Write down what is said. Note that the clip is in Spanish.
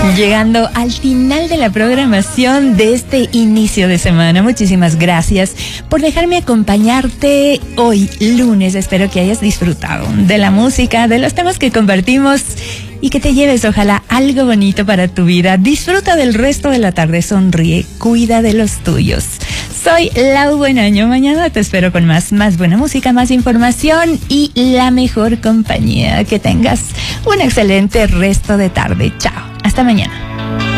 Llegando al final de la programación de este inicio de semana. Muchísimas gracias por dejarme acompañarte hoy lunes. Espero que hayas disfrutado de la música, de los temas que compartimos y que te lleves ojalá algo bonito para tu vida. Disfruta del resto de la tarde, sonríe, cuida de los tuyos. Soy Lau Buenaño. Mañana te espero con más buena música, más información y la mejor compañía. Que tengas un excelente resto de tarde. Chao. Hasta mañana.